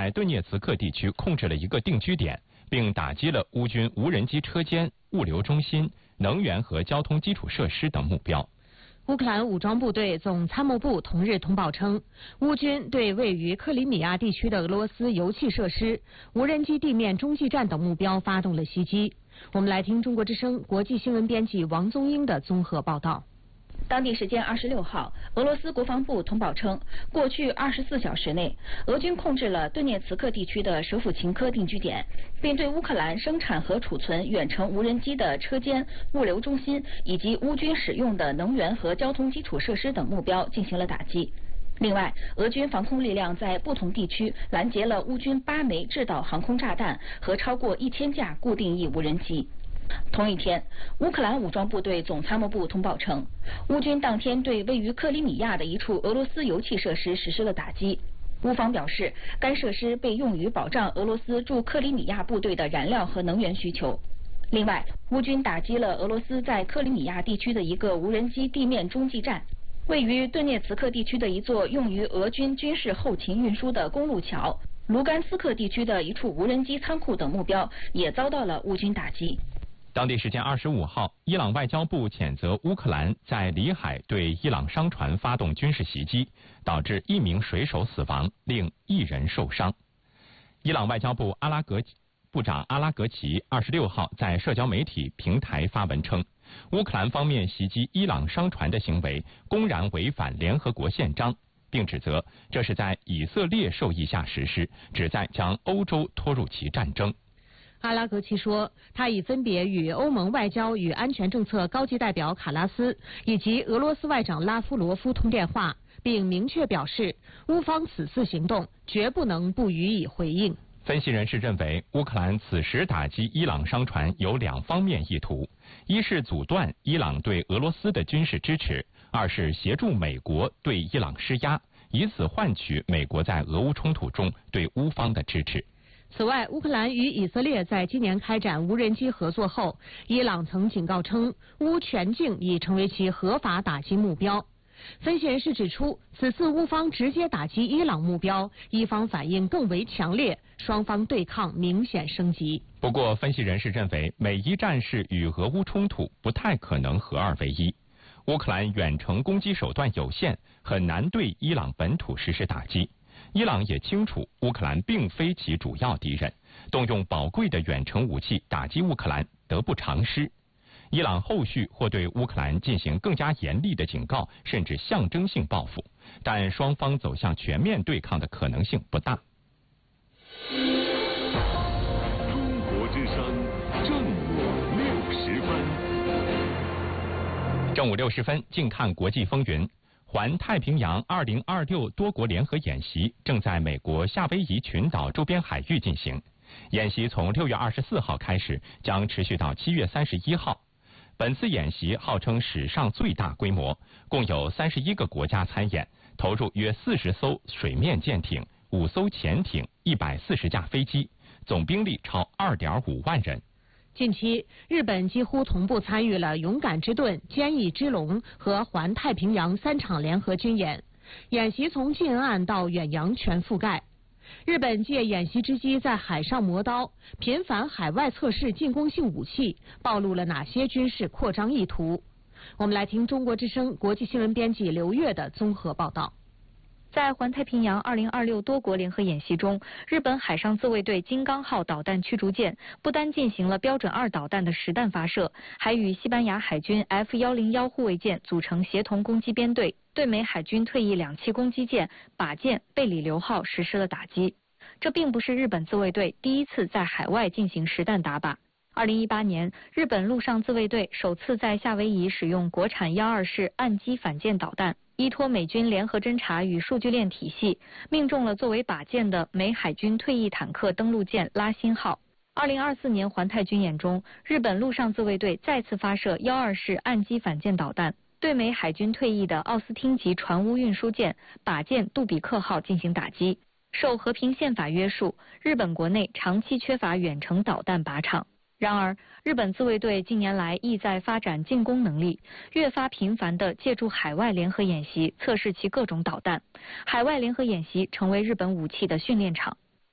在顿涅茨克地区控制了一个定居点，并打击了乌军无人机车间、物流中心、能源和交通基础设施等目标。 乌克兰武装部队总参谋部同日通报称，乌军对位于克里米亚地区的俄罗斯油气设施、无人机地面中继站等目标发动了袭击。我们来听中国之声国际新闻编辑王宗英的综合报道。 当地时间26号，俄罗斯国防部通报称，过去24小时内，俄军控制了顿涅茨克地区的舍甫琴科定居点，并对乌克兰生产和储存远程无人机的车间、物流中心以及乌军使用的能源和交通基础设施等目标进行了打击。另外，俄军防空力量在不同地区拦截了乌军8枚制导航空炸弹和超过1000架固定翼无人机。同一天，乌克兰武装部队总参谋部通报称，乌军当天对位于克里米亚的一处俄罗斯油气设施实施了打击。乌方表示，该设施被用于保障俄罗斯驻克里米亚部队的燃料和能源需求。另外，乌军打击了俄罗斯在克里米亚地区的一个无人机地面中继站，位于顿涅茨克地区的一座用于俄军军事后勤运输的公路桥，卢甘斯克地区的一处无人机仓库等目标也遭到了乌军打击。 当地时间25号，伊朗外交部谴责乌克兰在里海对伊朗商船发动军事袭击，导致1名水手死亡，另1人受伤。伊朗外交部部长阿拉格齐26号在社交媒体平台发文称，乌克兰方面袭击伊朗商船的行为公然违反联合国宪章，并指责这是在以色列授意下实施，旨在将欧洲拖入其战争。 阿拉格齐说，他已分别与欧盟外交与安全政策高级代表卡拉斯以及俄罗斯外长拉夫罗夫通电话，并明确表示，乌方此次行动绝不能不予以回应。 分析人士认为，乌克兰此时打击伊朗商船有2方面意图：一是阻断伊朗对俄罗斯的军事支持，二是协助美国对伊朗施压，以此换取美国在俄乌冲突中对乌方的支持。 此外，乌克兰与以色列在今年开展无人机合作后，伊朗曾警告称，乌全境已成为其合法打击目标。分析人士指出，此次乌方直接打击伊朗目标，伊方反应更为强烈，双方对抗明显升级。 不过，分析人士认为，美伊战事与俄乌冲突不太可能合二为一。乌克兰远程攻击手段有限，很难对伊朗本土实施打击。伊朗也清楚，乌克兰并非其主要敌人，动用宝贵的远程武器打击乌克兰得不偿失。伊朗后续或对乌克兰进行更加严厉的警告，甚至象征性报复，但双方走向全面对抗的可能性不大。 中国之声正午60分。 正午60分，静看国际风云。环太平洋2026多国联合演习正在美国夏威夷群岛周边海域进行。演习从6月24号开始，将持续到7月31号。本次演习号称史上最大规模，共有31个国家参演，投入约40艘水面舰艇、5艘潜艇、140架飞机，总兵力超2.5万人。 近期，日本几乎同步参与了勇敢之盾、坚毅之龙和环太平洋3场联合军演，演习从近岸到远洋全覆盖。日本借演习之机在海上磨刀，频繁海外测试进攻性武器，暴露了哪些军事扩张意图？我们来听中国之声国际新闻编辑刘越的综合报道。 在环太平洋2026多国联合演习中，日本海上自卫队金刚号导弹驱逐舰不单进行了标准2导弹的实弹发射，还与西班牙海军 F101护卫舰组成协同攻击编队，对美海军退役2栖攻击舰靶舰贝里流号实施了打击。这并不是日本自卫队第一次在海外进行实弹打靶。2018年，日本陆上自卫队首次在夏威夷使用国产12式岸基反舰导弹，依托美军联合侦察与数据链体系，命中了作为靶舰的美海军退役坦克登陆舰拉辛号。2024年环太军演中，日本陆上自卫队再次发射12式岸基反舰导弹，对美海军退役的奥斯汀级船坞运输舰靶舰杜比克号进行打击。受和平宪法约束，日本国内长期缺乏远程导弹靶场。然而，日本自卫队近年来意在发展进攻能力，越发频繁地借助海外联合演习测试其各种导弹。海外联合演习成为日本武器的训练场。